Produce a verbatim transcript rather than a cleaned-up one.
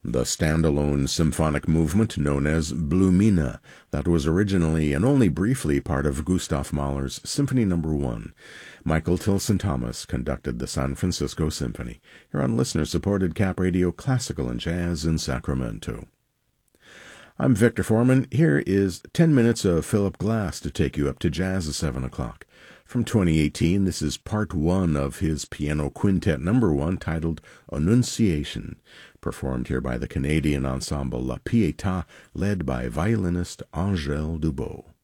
the standalone symphonic movement known as Blumina, that was originally and only briefly part of Gustav Mahler's Symphony Number One. Michael Tilson Thomas conducted the San Francisco Symphony. Here on listener-supported Cap Radio Classical and Jazz in Sacramento. I'm Victor Foreman. Here is ten minutes of Philip Glass to take you up to jazz at seven o'clock. From twenty eighteen, this is part one of his piano quintet number one titled Annunciation, performed here by the Canadian ensemble La Pietà, led by violinist Angèle Dubot.